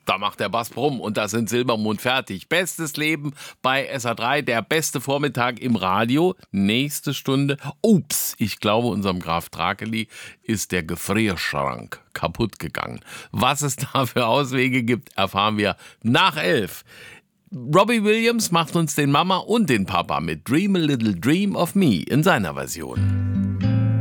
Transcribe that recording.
Da macht der Bass brumm und da sind Silbermond fertig. Bestes Leben bei SA3, der beste Vormittag im Radio. Nächste Stunde. Ups, ich glaube, unserem Graf Drakeli ist der Gefrierschrank kaputt gegangen. Was es da für Auswege gibt, erfahren wir nach 11. Robbie Williams macht uns den Mama und den Papa mit Dream a Little Dream of Me in seiner Version.